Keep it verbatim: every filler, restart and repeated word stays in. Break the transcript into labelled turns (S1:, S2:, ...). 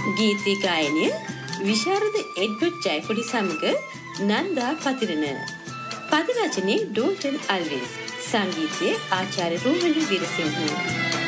S1: ගීතී ගායනය විශාරද එඩ්වඩ් ජයකොඩි සමග නන්දා පතිරණ. පද රචනයේ ඩෝල්ටන් අල්විස්. සංගීතයේ ආචාර්ය රෝහණ වීරසිංහ.